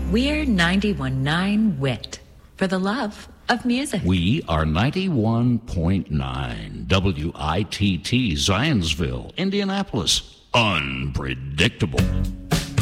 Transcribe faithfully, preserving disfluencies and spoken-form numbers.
We're ninety-one point nine W I T for the love of music. We are ninety-one point nine W I T T, Zionsville, Indianapolis. Unpredictable.